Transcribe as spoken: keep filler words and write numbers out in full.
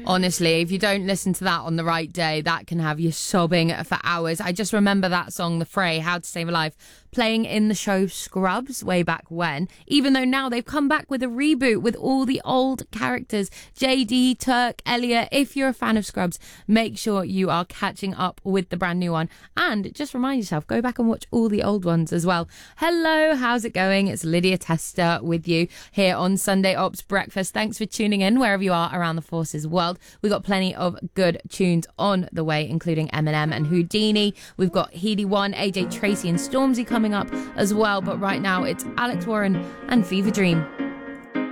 Honestly, if you don't listen to that on the right day, that can have you sobbing for hours. I just remember that song, The Fray, How to Save a Life, playing in the show Scrubs way back when, even though now they've come back with a reboot with all the old characters, J D, Turk, Elliot. If you're a fan of Scrubs, make sure you are catching up with the brand new one, and just remind yourself, go back and watch all the old ones as well. Hello, how's it going? It's Lydia Tester with you here on Sunday Ops Breakfast. Thanks for tuning in wherever you are around the Forces world. We've got plenty of good tunes on the way, including Eminem and Houdini. We've got Heedy One, A J Tracy and Stormzy coming up as well. But right now, it's Alex Warren and Fever Dream.